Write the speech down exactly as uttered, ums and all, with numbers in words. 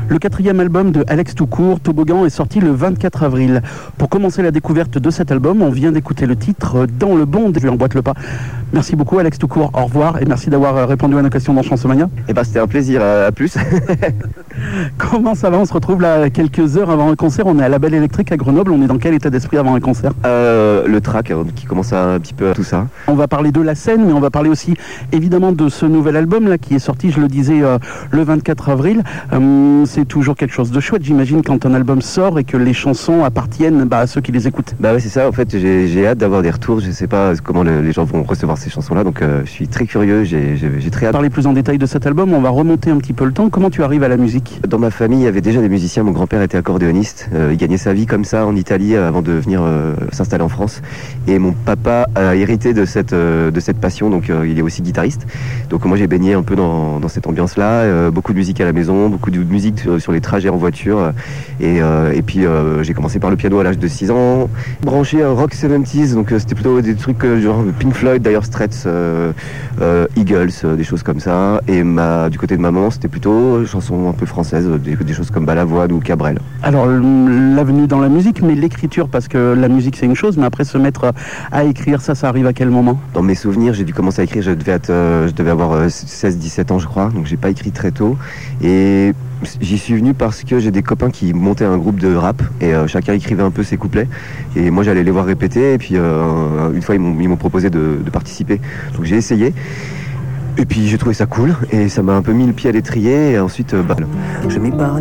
Le quatrième album de Alex Toucourt, Toboggan, est sorti le vingt-quatre avril. Pour commencer la découverte de cet album, on vient d'écouter le titre Dans le bon. Je lui emboîte le pas. Merci beaucoup Alex Toucourt, au revoir et merci d'avoir répondu à nos questions dans Chansomania. Eh ben c'était un plaisir, à plus. Comment ça va? On se retrouve là quelques heures avant un concert, on est à la Belle Électrique à Grenoble, on est dans quel état d'esprit avant un concert? euh, Le track euh, qui commence à, un petit peu à tout ça. On va parler de la scène, mais on va parler aussi évidemment de ce nouvel album là qui est sorti, je le disais, euh, le vingt-quatre avril. Euh, c'est toujours quelque chose de chouette, j'imagine, quand un album sort et que les chansons appartiennent bah, à ceux qui les écoutent. Bah ouais, c'est ça, en fait j'ai, j'ai hâte d'avoir des retours, je sais pas comment le, les gens vont recevoir ces chansons là, donc euh, je suis très curieux, j'ai, j'ai, j'ai très hâte. Parler plus en détail de cet album, on va remonter un petit peu le temps. Comment tu arrives à la musique? Dans ma famille il y avait déjà des musiciens, mon grand-père était accordéoniste, euh, il gagnait sa vie comme ça en Italie euh, avant de venir euh, s'installer en France, et mon papa a hérité de cette, euh, de cette passion, donc euh, il est aussi guitariste, donc moi j'ai baigné un peu dans, dans cette ambiance là, euh, beaucoup de musique à la maison, beaucoup de musique sur, sur les trajets en voiture, euh, et, euh, et puis euh, j'ai commencé par le piano à l'âge de six ans, branché euh, rock soixante-dix, donc euh, c'était plutôt des trucs euh, genre Pink Floyd, Dire Straits, euh, euh, Eagles, euh, des choses comme ça, et ma, du côté de maman c'était plutôt chansons un peu françaises, des, des choses comme Balavoine ou Cabrel. Alors l'avenue dans la musique, mais l'écriture, parce que la musique c'est une chose, mais après se mettre à écrire, ça, ça arrive à quel moment? Dans mes souvenirs, j'ai dû commencer à écrire, je devais, être, euh, je devais avoir euh, seize dix-sept ans je crois, donc j'ai pas écrit très tôt, et j'y suis venu parce que j'ai des copains qui montaient un groupe de rap, et euh, chacun écrivait un peu ses couplets, et moi j'allais les voir répéter, et puis euh, une fois ils m'ont, ils m'ont proposé de, de participer, donc j'ai essayé. Et puis j'ai trouvé ça cool, et ça m'a un peu mis le pied à l'étrier, et ensuite, euh, bah... je m'épargne.